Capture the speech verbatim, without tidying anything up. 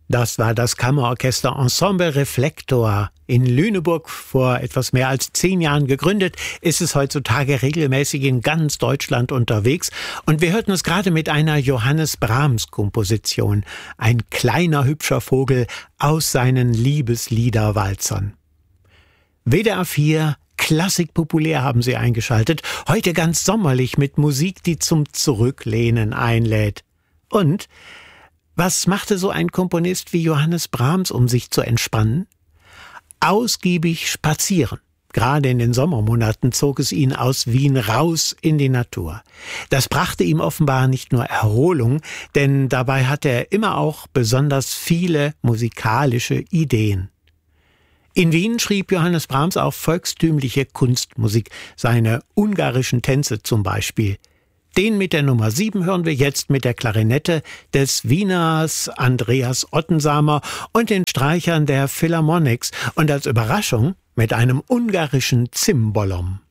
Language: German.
Das war das Kammerorchester Ensemble Reflektor. In Lüneburg vor etwas mehr als zehn Jahren gegründet, ist es heutzutage regelmäßig in ganz Deutschland unterwegs. Und wir hörten es gerade mit einer Johannes Brahms-Komposition. Ein kleiner, hübscher Vogel aus seinen Liebesliederwalzern. W D R vier Klassik populär haben Sie eingeschaltet. Heute ganz sommerlich mit Musik, die zum Zurücklehnen einlädt. Und was machte so ein Komponist wie Johannes Brahms, um sich zu entspannen? Ausgiebig spazieren. Gerade in den Sommermonaten zog es ihn aus Wien raus in die Natur. Das brachte ihm offenbar nicht nur Erholung, denn dabei hatte er immer auch besonders viele musikalische Ideen. In Wien schrieb Johannes Brahms auch volkstümliche Kunstmusik, seine ungarischen Tänze zum Beispiel. Den mit der Nummer sieben hören wir jetzt mit der Klarinette des Wieners Andreas Ottensamer und den Streichern der Philharmonics und als Überraschung mit einem ungarischen Cimbalom.